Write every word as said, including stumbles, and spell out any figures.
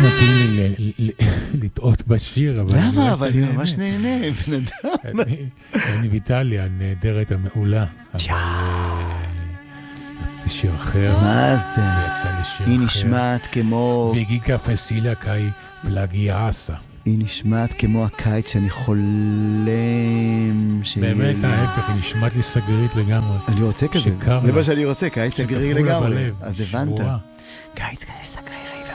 מתאים לי ל- ל- לטעות בשיר, אבל... אני למה? רואה אבל שאתה אני נהנה. ממש נהנה, בן אדם. אני- אני ויטליה, הנהדרת המעולה. אבל אה, רציתי שיר אחר. מה זה? ויצא לי שיר אחר. היא נשמעת כמו... וגיקה פסילה קאי פלגיאסה. היא נשמעת כמו הקיץ שאני חולם... שיהיה באמת לי. ההפך, היא נשמעת לי סגרית לגמרי. אני רוצה כזה. שקר זה לה. מה שאני רוצה, קיץ סגרי שכפו לה לגמרי. בלב, אז הבנת. שבורה. קיץ כזה סגרי.